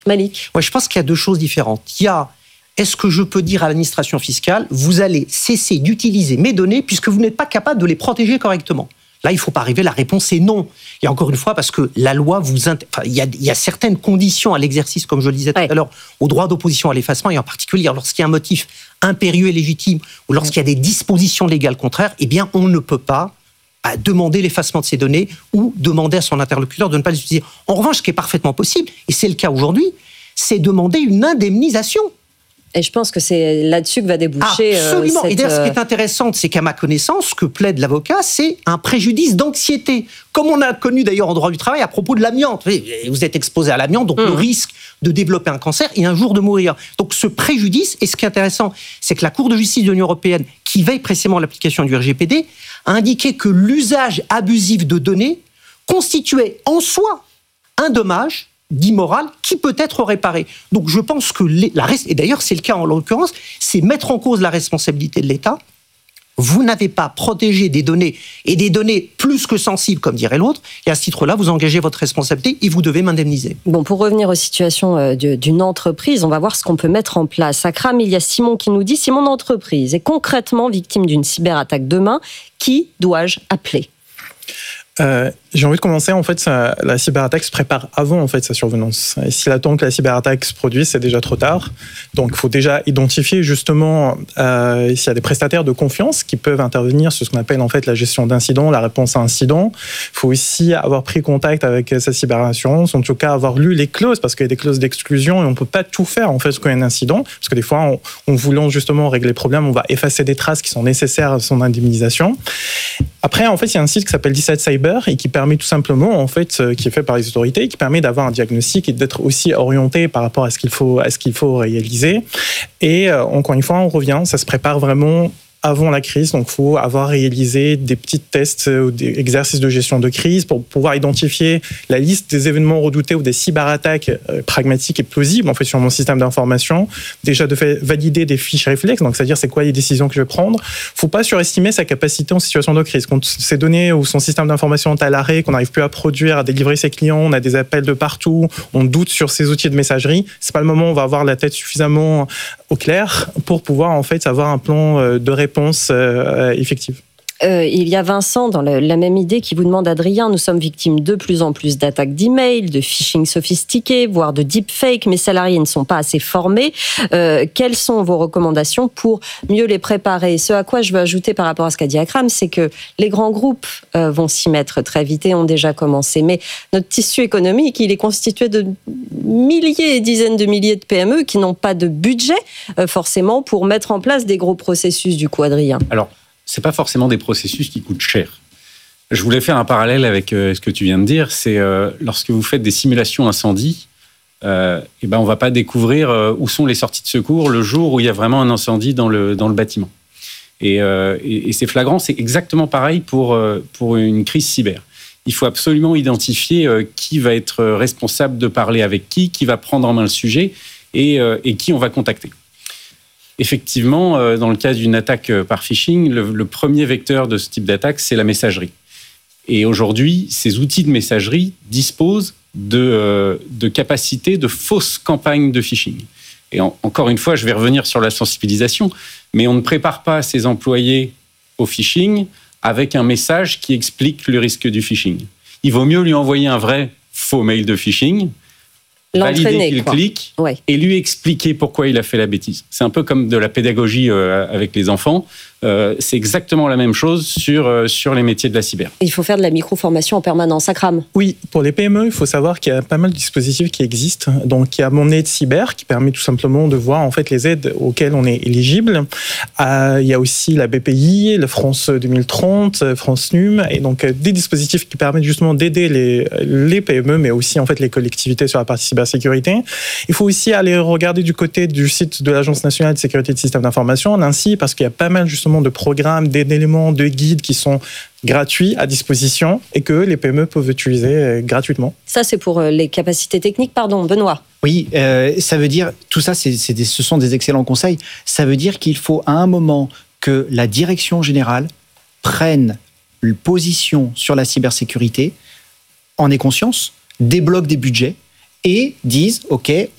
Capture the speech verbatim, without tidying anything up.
Malik. Ouais, je pense qu'il y a deux choses différentes. Il y a, est-ce que je peux dire à l'administration fiscale, vous allez cesser d'utiliser mes données puisque vous n'êtes pas capable de les protéger correctement? Là, il ne faut pas arriver, la réponse est non. Et encore une fois, parce que la loi vous... Inter... Enfin, il y a, il y a certaines conditions à l'exercice, comme je le disais tout ouais. à l'heure, au droit d'opposition à l'effacement, et en particulier lorsqu'il y a un motif impérieux et légitime, ou lorsqu'il y a des dispositions légales contraires, eh bien, on ne peut pas à demander l'effacement de ces données ou demander à son interlocuteur de ne pas les utiliser. En revanche, ce qui est parfaitement possible, et c'est le cas aujourd'hui, c'est demander une indemnisation. Et je pense que c'est là-dessus que va déboucher... Absolument. Euh, cette... Et d'ailleurs, ce qui est intéressant, c'est qu'à ma connaissance, ce que plaide l'avocat, c'est un préjudice d'anxiété. Comme on a connu d'ailleurs en droit du travail à propos de l'amiante. Vous êtes exposé à l'amiante, donc mmh. le risque de développer un cancer et un jour de mourir. Donc ce préjudice, et ce qui est intéressant, c'est que la Cour de justice de l'Union européenne, qui veille précisément à l'application du R G P D, a indiqué que l'usage abusif de données constituait en soi un dommage dit moral, qui peut être réparé. Donc je pense que, les, la, et d'ailleurs c'est le cas en l'occurrence, c'est mettre en cause la responsabilité de l'État. Vous n'avez pas protégé des données, et des données plus que sensibles, comme dirait l'autre, et à ce titre-là, vous engagez votre responsabilité et vous devez m'indemniser. Bon, pour revenir aux situations euh, de, d'une entreprise, on va voir ce qu'on peut mettre en place. À Cram, il y a Simon qui nous dit, si mon entreprise est concrètement victime d'une cyberattaque demain, qui dois-je appeler ? Euh, j'ai envie de commencer, en fait, ça, la cyberattaque se prépare avant, en fait, sa survenance. Et s'il attend que la cyberattaque se produise, c'est déjà trop tard. Donc, il faut déjà identifier, justement, euh, s'il y a des prestataires de confiance qui peuvent intervenir sur ce qu'on appelle, en fait, la gestion d'incidents, la réponse à incidents. Il faut aussi avoir pris contact avec sa cyberassurance, en tout cas, avoir lu les clauses, parce qu'il y a des clauses d'exclusion et on ne peut pas tout faire, en fait, quand il y a un incident. Parce que des fois, en, en voulant, justement, régler le problème, on va effacer des traces qui sont nécessaires à son indemnisation. Après, en fait, il y a un site qui s'appelle dix-sept Cyber et qui permet tout simplement, en fait, qui est fait par les autorités, qui permet d'avoir un diagnostic et d'être aussi orienté par rapport à ce qu'il faut, à ce qu'il faut réaliser. Et euh, encore une fois, on revient, ça se prépare vraiment avant la crise, donc il faut avoir réalisé des petits tests ou des exercices de gestion de crise pour pouvoir identifier la liste des événements redoutés ou des cyberattaques euh, pragmatiques et plausibles en fait sur mon système d'information. Déjà de fait, valider des fiches réflexes, donc c'est-à-dire c'est quoi les décisions que je vais prendre. Il ne faut pas surestimer sa capacité en situation de crise. Quand ces données ou son système d'information est à l'arrêt, qu'on n'arrive plus à produire, à délivrer ses clients, on a des appels de partout, on doute sur ses outils de messagerie, c'est pas le moment où on va avoir la tête suffisamment au clair pour pouvoir en fait avoir un plan de réponse réponse euh, effective. Euh, il y a Vincent dans le, la même idée qui vous demande, Adrien, nous sommes victimes de plus en plus d'attaques d'email, de phishing sophistiqué, voire de deepfake. Mes salariés ne sont pas assez formés. Euh, quelles sont vos recommandations pour mieux les préparer ? Ce à quoi je veux ajouter par rapport à ce qu'a dit Akram, c'est que les grands groupes euh, vont s'y mettre très vite et ont déjà commencé. Mais notre tissu économique, il est constitué de milliers et dizaines de milliers de P M E qui n'ont pas de budget euh, forcément pour mettre en place des gros processus. Du coup, Adrien. Alors, c'est pas forcément des processus qui coûtent cher. Je voulais faire un parallèle avec euh, ce que tu viens de dire. C'est euh, lorsque vous faites des simulations incendie, euh, et ben on va pas découvrir euh, où sont les sorties de secours le jour où il y a vraiment un incendie dans le dans le bâtiment. Et, euh, et, et c'est flagrant. C'est exactement pareil pour euh, pour une crise cyber. Il faut absolument identifier euh, qui va être responsable de parler avec qui, qui va prendre en main le sujet et, euh, et qui on va contacter. Effectivement, dans le cas d'une attaque par phishing, le, le premier vecteur de ce type d'attaque, c'est la messagerie. Et aujourd'hui, ces outils de messagerie disposent de, euh, de capacités de fausses campagnes de phishing. Et en, encore une fois, je vais revenir sur la sensibilisation, mais on ne prépare pas ses employés au phishing avec un message qui explique le risque du phishing. Il vaut mieux lui envoyer un vrai faux mail de phishing, valider qu'il quoi. clique ouais. et lui expliquer pourquoi il a fait la bêtise. C'est un peu comme de la pédagogie euh, avec les enfants. Euh, c'est exactement la même chose sur, euh, sur les métiers de la cyber. Il faut faire de la micro-formation en permanence, Akram. Oui, pour les P M E, il faut savoir qu'il y a pas mal de dispositifs qui existent. Donc, il y a Mon Aide Cyber qui permet tout simplement de voir en fait, les aides auxquelles on est éligible. Euh, il y a aussi la B P I, la France deux mille trente, France N U M, et donc euh, des dispositifs qui permettent justement d'aider les, les P M E, mais aussi en fait, les collectivités sur la partie cybersécurité. Il faut aussi aller regarder du côté du site de l'Agence nationale de sécurité de systèmes d'information, l'ANSSI, parce qu'il y a pas mal justement de programmes, d'éléments, de guides qui sont gratuits à disposition et que les P M E peuvent utiliser gratuitement. Ça, c'est pour les capacités techniques. Pardon, Benoît. Oui, euh, ça veut dire, tout ça, c'est, c'est des, ce sont des excellents conseils. Ça veut dire qu'il faut à un moment que la direction générale prenne une position sur la cybersécurité, en ait conscience, débloque des budgets et dise, OK,